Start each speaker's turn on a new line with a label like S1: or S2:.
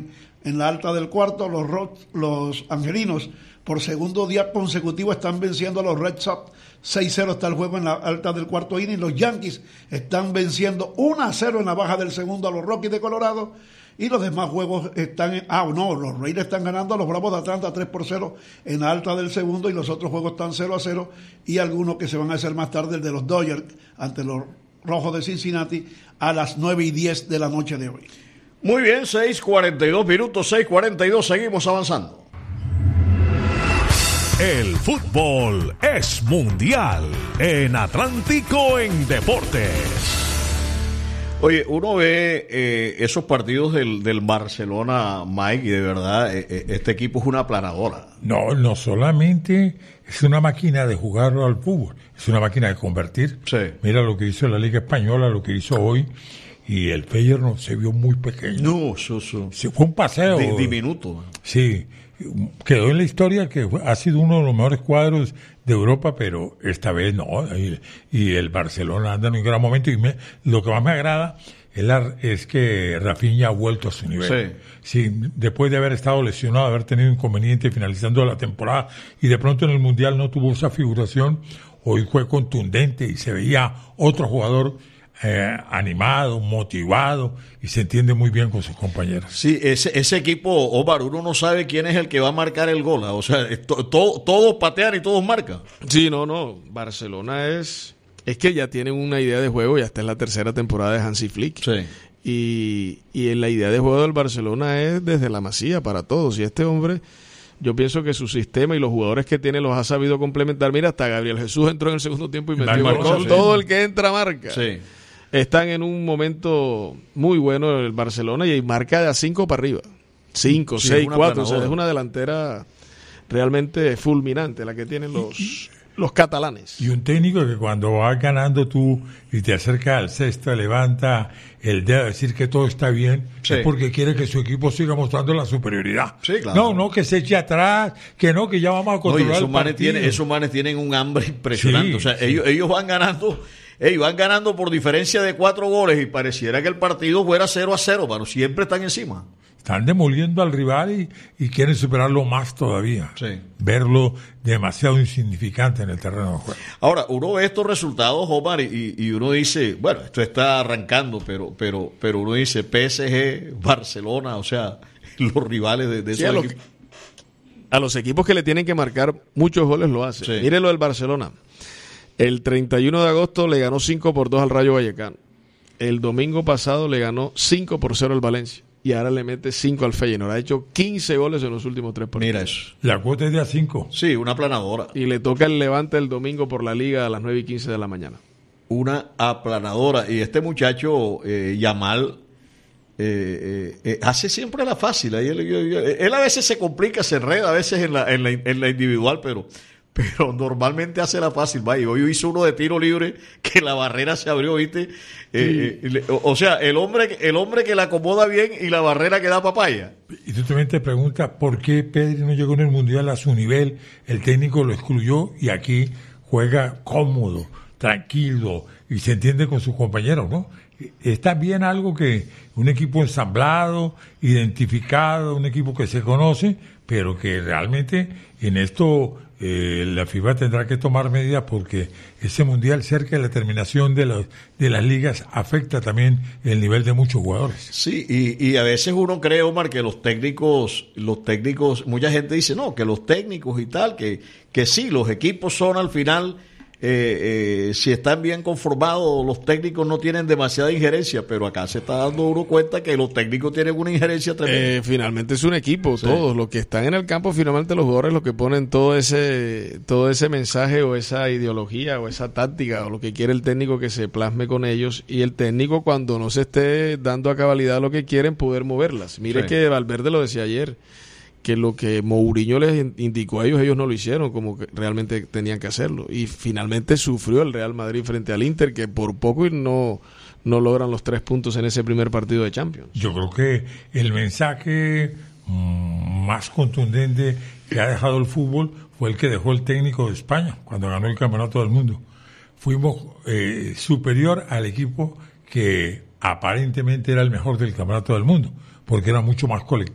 S1: en la alta del cuarto. Los angelinos por segundo día consecutivo están venciendo a los Red Sox. 6-0 está el juego en la alta del cuarto inning. Los Yankees están venciendo 1-0 en la baja del segundo a los Rockies de Colorado. Y los demás juegos están los Rays están ganando a los Bravos de Atlanta 3-0 en la alta del segundo, y los otros juegos están 0-0, y algunos que se van a hacer más tarde, el de los Dodgers ante los Rojos de Cincinnati a las 9:10 de la noche de hoy.
S2: Muy bien, 6:42 minutos, 6:42, seguimos avanzando.
S3: El fútbol es mundial en Atlántico en Deportes.
S2: Oye, uno ve esos partidos del Barcelona, Mike, y de verdad este equipo es una aplanadora.
S4: No solamente es una máquina de jugar al fútbol, es una máquina de convertir.
S2: Sí.
S4: Mira lo que hizo la Liga Española, lo que hizo hoy, y el Feyenoord se vio muy pequeño.
S2: No,
S4: Sí, fue un paseo.
S2: Diminuto.
S4: Sí, quedó en la historia que ha sido uno de los mejores cuadros de Europa, pero esta vez no, y el Barcelona anda en un gran momento, y lo que más me agrada es que Rafinha ha vuelto a su nivel. Sí, después de haber estado lesionado, haber tenido inconveniente finalizando la temporada, y de pronto en el Mundial no tuvo esa figuración, hoy fue contundente y se veía otro jugador animado, motivado, y se entiende muy bien con sus compañeros.
S2: Sí, ese equipo, Omar, uno no sabe quién es el que va a marcar el gol. O sea, todos patean y todos marcan.
S5: Sí, no. Barcelona es que ya tienen una idea de juego, ya está en la tercera temporada de Hansi Flick.
S2: Sí.
S5: Y la idea de juego del Barcelona es desde la Masía para todos. Y este hombre, yo pienso que su sistema y los jugadores que tiene los ha sabido complementar. Mira, hasta Gabriel Jesús entró en el segundo tiempo y metió gol.
S2: Sí.
S5: Todo el que entra marca.
S2: Sí.
S5: Están en un momento muy bueno el Barcelona, y marca de a 5 para arriba. 5, 6, 4. O sea, es una delantera realmente fulminante la que tienen los catalanes.
S4: Y un técnico que cuando vas ganando tú y te acerca al cesto, levanta el dedo a decir que todo está bien,
S2: sí,
S4: es porque quiere que su equipo siga mostrando la superioridad.
S2: Sí, claro.
S4: No que se eche atrás, que ya vamos a controlar el partido.
S2: Esos manes tienen un hambre impresionante.
S4: Sí,
S2: o sea,
S4: sí.
S2: ellos van ganando. Van ganando por diferencia de 4 goles, y pareciera que el partido fuera 0-0, pero siempre están encima.
S4: Están demoliendo al rival y quieren superarlo más todavía.
S2: Sí.
S4: Verlo demasiado insignificante en el terreno de juego.
S2: Ahora, uno ve estos resultados, Omar, y uno dice, bueno, esto está arrancando, pero uno dice PSG, Barcelona, o sea, los rivales de esos equipos.
S5: A los equipos que le tienen que marcar muchos goles lo hacen.
S2: Sí.
S5: Mire lo del Barcelona. El 31 de agosto le ganó 5-2 al Rayo Vallecano. El domingo pasado le ganó 5-0 al Valencia. Y ahora le mete 5 al Feyenoord. Ha hecho 15 goles en los últimos 3 partidos.
S2: Mira eso.
S4: La cuota es de A5.
S2: Sí, una aplanadora.
S5: Y le toca el Levante el domingo por la Liga a las 9:15 de la mañana.
S2: Una aplanadora. Y este muchacho, Yamal, hace siempre la fácil. Él a veces se complica, se enreda, a veces en la individual, pero normalmente hace la fácil. Vaya, hoy hizo uno de tiro libre que la barrera se abrió, ¿viste? O sea, el hombre que la acomoda bien y la barrera que da papaya.
S4: Y tú también te preguntas por qué Pedri no llegó en el Mundial a su nivel. El técnico lo excluyó y aquí juega cómodo, tranquilo y se entiende con sus compañeros, ¿no? Está bien algo que un equipo ensamblado, identificado, un equipo que se conoce, pero que realmente en esto la FIFA tendrá que tomar medidas, porque ese mundial cerca de la terminación de las ligas afecta también el nivel de muchos jugadores.
S2: Sí, y a veces uno cree, Omar, que los técnicos, mucha gente dice, no, que los técnicos y tal, que sí, los equipos son al final, si están bien conformados, los técnicos no tienen demasiada injerencia, pero acá se está dando uno cuenta que los técnicos tienen una injerencia tremenda.
S5: Finalmente es un equipo, sí. Todos los que están en el campo, finalmente los jugadores los que ponen todo ese mensaje o esa ideología o esa táctica o lo que quiere el técnico que se plasme con ellos, y el técnico, cuando no se esté dando a cabalidad lo que quieren, poder moverlas. Mire, sí, que Valverde lo decía ayer, que lo que Mourinho les indicó a ellos no lo hicieron como que realmente tenían que hacerlo, y finalmente sufrió el Real Madrid frente al Inter, que por poco y no logran los 3 puntos en ese primer partido de Champions.
S4: Yo creo que el mensaje más contundente que ha dejado el fútbol fue el que dejó el técnico de España cuando ganó el Campeonato del Mundo. Fuimos superior al equipo que aparentemente era el mejor del Campeonato del Mundo, porque era mucho más colectivo.